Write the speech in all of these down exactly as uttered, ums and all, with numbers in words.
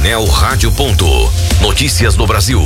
Painel Rádio. Notícias do Brasil.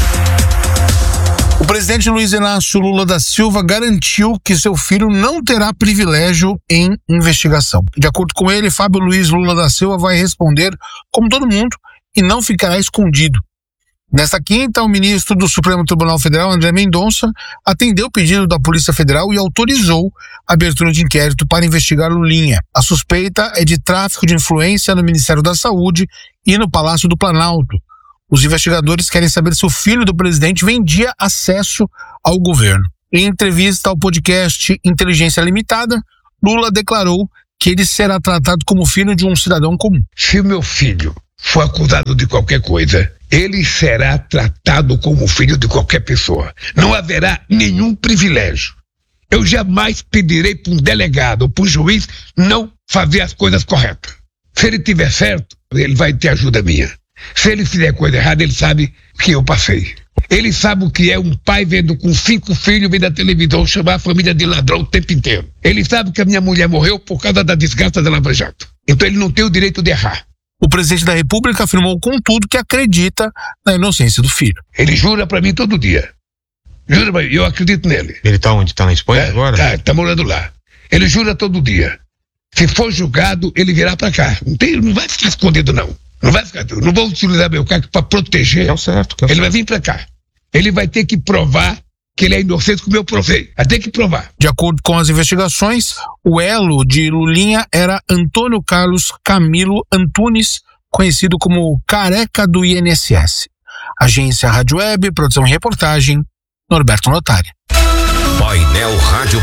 O presidente Luiz Inácio Lula da Silva garantiu que seu filho não terá privilégio em investigação. De acordo com ele, Fábio Luiz Lula da Silva vai responder como todo mundo e não ficará escondido. Nesta quinta, o ministro do Supremo Tribunal Federal, André Mendonça, atendeu o pedido da Polícia Federal e autorizou a abertura de inquérito para investigar Lulinha. A suspeita é de tráfico de influência no Ministério da Saúde e no Palácio do Planalto. Os investigadores querem saber se o filho do presidente vendia acesso ao governo. Em entrevista ao podcast Inteligência Limitada, Lula declarou que ele será tratado como filho de um cidadão comum. Se o meu filho for acusado de qualquer coisa, ele será tratado como filho de qualquer pessoa. Não haverá nenhum privilégio. Eu jamais pedirei para um delegado ou para um juiz não fazer as coisas corretas. Se ele tiver certo, ele vai ter ajuda minha. Se ele fizer coisa errada, ele sabe que eu passei. Ele sabe o que é um pai vendo com cinco filhos, vendo a televisão, chamar a família de ladrão o tempo inteiro. Ele sabe que a minha mulher morreu por causa da desgraça da Lava Jato. Então ele não tem o direito de errar. O presidente da República afirmou, contudo, que acredita na inocência do filho. Ele jura pra mim todo dia. Jura pra mim, eu acredito nele. Ele tá onde? Tá na Espanha é, agora? Tá, tá morando lá. Ele jura todo dia. Se for julgado, ele virá pra cá. Não, tem, não vai ficar escondido, não. Não vai ficar. Não vou utilizar meu cargo pra proteger. É o certo. É o ele certo. vai vir pra cá. Ele vai ter que provar que ele é inocente como eu provei. Vai ter que provar. De acordo com as investigações, o elo de Lulinha era Antônio Carlos Camilo Antunes, conhecido como Careca do I N S S. Agência Rádio Web, produção e reportagem, Norberto Notari. Painel Rádio.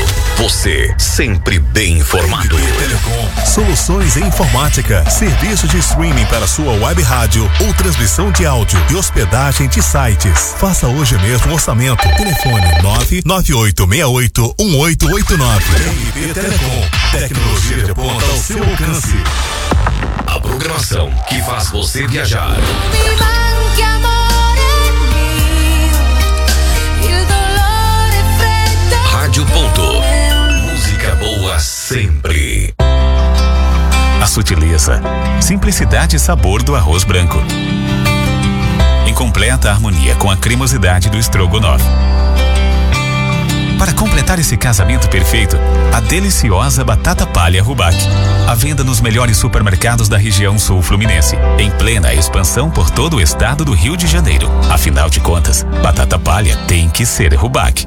Você sempre bem informado. Telecom. Soluções em informática, serviço de streaming para sua web rádio ou transmissão de áudio e hospedagem de sites. Faça hoje mesmo um orçamento. Telefone nove nove oito seis oito um oito oito nove. R B Telecom. Tecnologia de ponta ao seu alcance. A programação que faz você viajar. Rádio Ponto. Música boa sempre. A sutileza, simplicidade e sabor do arroz branco. Em completa harmonia com a cremosidade do estrogonofe. Para completar esse casamento perfeito, a deliciosa batata palha Rubac. À venda nos melhores supermercados da região sul fluminense, em plena expansão por todo o estado do Rio de Janeiro. Afinal de contas, batata palha tem que ser Rubac.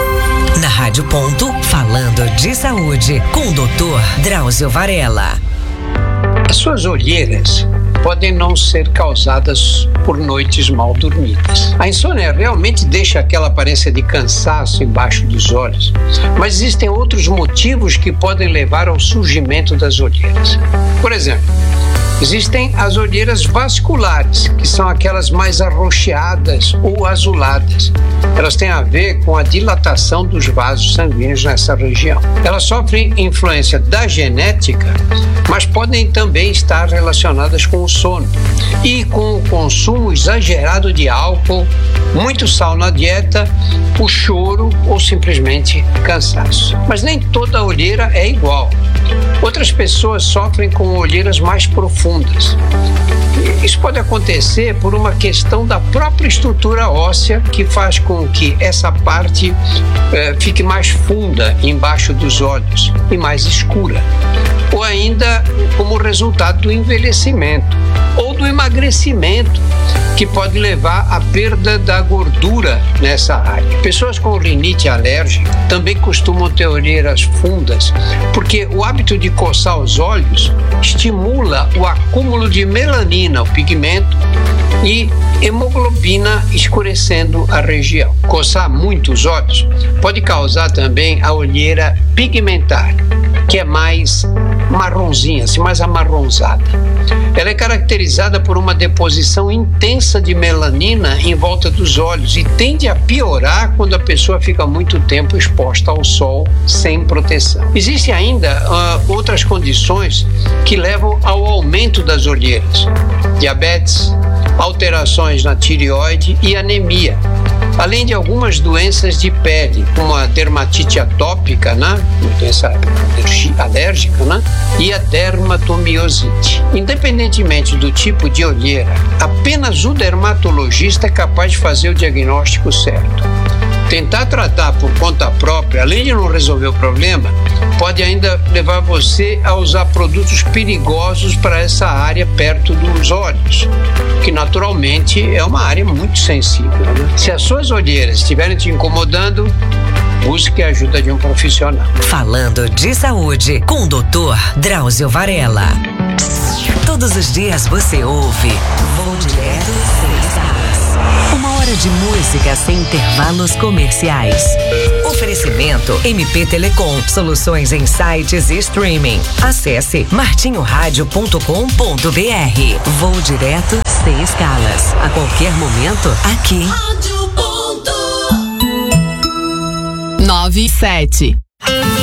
Na Rádio Ponto, falando de saúde, com o doutor Drauzio Varela. As suas olheiras podem não ser causadas por noites mal dormidas. A insônia realmente deixa aquela aparência de cansaço embaixo dos olhos, mas existem outros motivos que podem levar ao surgimento das olheiras. Por exemplo, existem as olheiras vasculares, que são aquelas mais arroxeadas ou azuladas. Elas têm a ver com a dilatação dos vasos sanguíneos nessa região. Elas sofrem influência da genética, mas podem também estar relacionadas com o sono e com o consumo exagerado de álcool, muito sal na dieta, o choro ou simplesmente cansaço. Mas nem toda olheira é igual. Outras pessoas sofrem com olheiras mais profundas. Isso pode acontecer por uma questão da própria estrutura óssea, que faz com que essa parte eh, fique mais funda embaixo dos olhos e mais escura. Ou ainda como resultado do envelhecimento ou do emagrecimento, que pode levar à perda da gordura nessa área. Pessoas com rinite alérgica também costumam ter olheiras fundas, porque o hábito de coçar os olhos estimula o acúmulo de melanina, o pigmento, e hemoglobina, escurecendo a região. Coçar muito os olhos pode causar também a olheira pigmentar, que é mais marronzinha, assim, mais amarronzada. Ela é caracterizada por uma deposição intensa de melanina em volta dos olhos e tende a piorar quando a pessoa fica muito tempo exposta ao sol sem proteção. Existem ainda uh, outras condições que levam ao aumento das olheiras: diabetes, alterações na tireoide e anemia. além de algumas doenças de pele, como a dermatite atópica, né? Doença alérgica, né? E a dermatomiosite. Independentemente do tipo de olheira, apenas o dermatologista é capaz de fazer o diagnóstico certo. Tentar tratar por conta própria, além de não resolver o problema, pode ainda levar você a usar produtos perigosos para essa área perto dos olhos, que naturalmente é uma área muito sensível, né? Se as suas olheiras estiverem te incomodando, busque a ajuda de um profissional. Falando de saúde com o doutor Drauzio Varella. Todos os dias você ouve Vou Direto Seis Caras. Uma hora de música sem intervalos comerciais. Oferecimento M P Telecom, soluções em sites e streaming. Acesse martinho rádio ponto com ponto b r. Vou direto sem escalas. A qualquer momento, aqui. Rádio ponto nove sete.